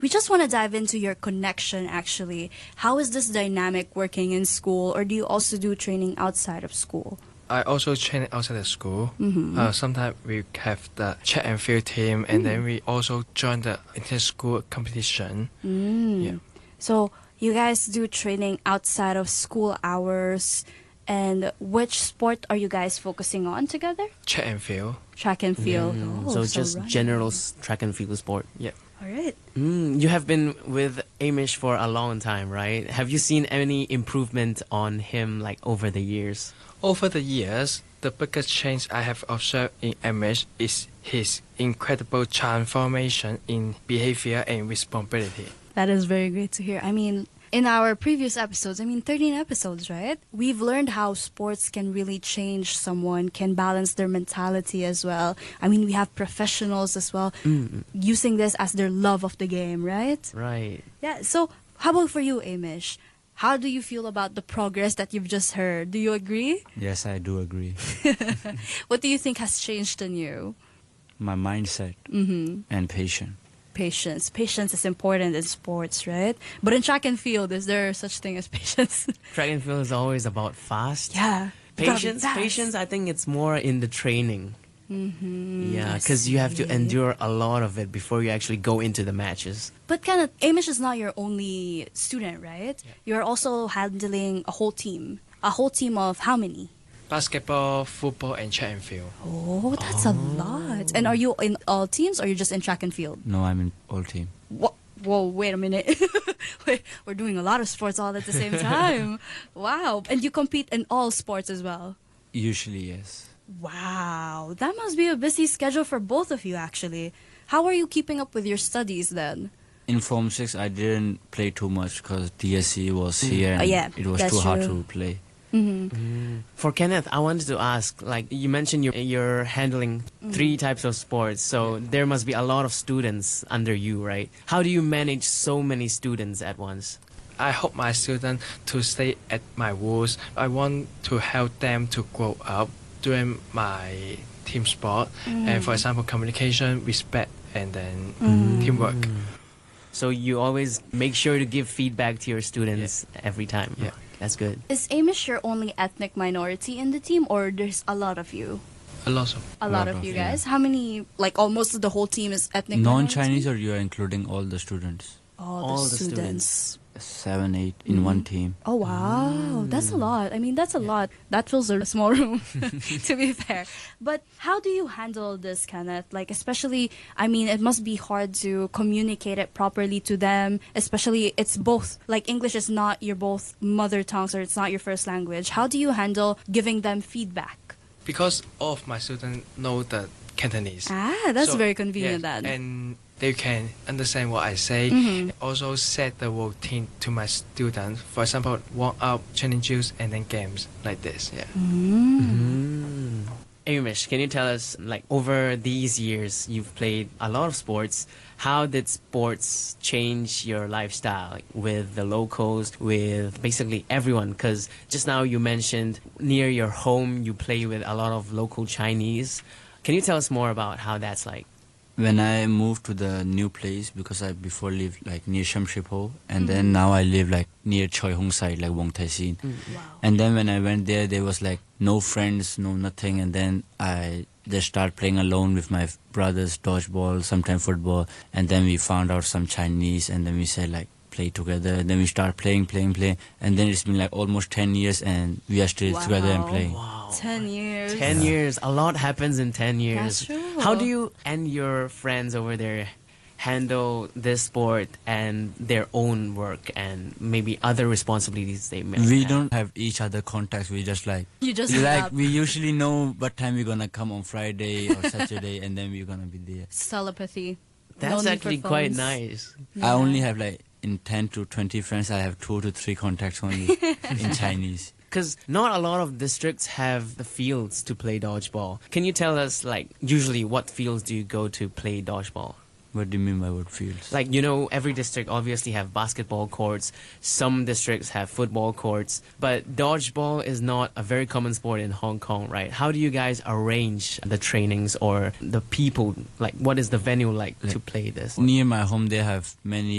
We just want to dive into your connection, actually. How is this dynamic working in school, or do you also do training outside of school? I also train outside the school. Sometimes we have the track and field team, and then we also join the inter-school competition. Yeah. So you guys do training outside of school hours, and which sport are you guys focusing on together? Track and field. Track and field. So just running. general track and field sport. Yeah. All right. You have been with Amish for a long time, right? Have you seen any improvement on him like over the years? Over the years, the biggest change I have observed in Amish is his incredible transformation in behavior and responsibility. That is very great to hear. I mean, in our previous episodes, 13 episodes, right? We've learned how sports can really change someone, can balance their mentality as well. I mean, we have professionals as well using this as their love of the game, right? Right. Yeah, so how about for you, Amish? How do you feel about the progress that you've just heard? Do you agree? Yes, I do agree. What do you think has changed in you? My mindset and patience. Patience. Patience is important in sports, right? But in track and field, is there such thing as patience? Track and field is always about fast. Yeah. You gotta be Patience, fast. patience. I think it's more in the training. Yeah, I because you have to see. endure a lot of it before you actually go into the matches. But kind of, Amish is not your only student, right? You're also handling a whole team. A whole team of how many? Basketball, football, and track and field. Oh, that's a lot. And are you in all teams or are you just in track and field? No, I'm in all team. Whoa, wait a minute. Wait, we're doing a lot of sports all at the same time. Wow. And you compete in all sports as well? Usually, yes. Wow. That must be a busy schedule for both of you, actually. How are you keeping up with your studies then? In Form 6, I didn't play too much because DSC was here and yeah, it was that's too hard true. to play. For Kenneth, I wanted to ask, like you mentioned you're handling 3 types of sports, so there must be a lot of students under you, right? How do you manage so many students at once? I hope my students to stay at my rules. I want to help them to grow up doing my team sport. And for example, communication, respect, and then teamwork. So you always make sure to give feedback to your students every time. Yeah. That's good. Is Amish your only ethnic minority in the team or there's a lot of you? A lot of. A lot of you guys? How many, like almost the whole team is ethnic Non-Chinese, or you are including all the students? All the students. 7, 8 in one team. Oh, wow. That's a lot. I mean, that's a lot. That fills a small room, to be fair. But how do you handle this, Kenneth? Like, especially, I mean, it must be hard to communicate it properly to them, especially it's both, like English is not your both mother tongues or it's not your first language. How do you handle giving them feedback? Because all of my students know the Cantonese. Ah, that's So, very convenient then. And they can understand what I say. Also set the routine to my students. For example, warm up, training drills, and then games like this. Yeah. Amish, can you tell us, like, over these years, you've played a lot of sports. How did sports change your lifestyle with the locals, with basically everyone? Because just now you mentioned near your home, you play with a lot of local Chinese. Can you tell us more about how that's like? When I moved to the new place, because I before lived like near Shamshipo, and then now I live like near Choi Hong side, like Wong Tai Sin. And then when I went there was like no friends, no nothing, and then I just start playing alone with my brothers, dodgeball, sometimes football, and then we found out some Chinese, and then we said like play together, and then we start playing, and then it's been like almost 10 years, and we are still together and playing. Wow. 10 years. 10 years. A lot happens in 10 years. That's true. How do you and your friends over there handle this sport and their own work and maybe other responsibilities they may We have? don't have each other contacts. We just like You just meet like up. we usually know what time we're gonna come on Friday or Saturday, and then we're gonna be there. Telepathy. That's No need for actually quite phones. nice. I only have like in 10 to 20 friends. I have 2 to 3 contacts only in Chinese. Because not a lot of districts have the fields to play dodgeball. Can you tell us, like, usually what fields do you go to play dodgeball? What do you mean by what fields? Like, you know, every district obviously have basketball courts. Some districts have football courts. But dodgeball is not a very common sport in Hong Kong, right? How do you guys arrange the trainings or the people? Like, what is the venue like to play this? Near my home, they have many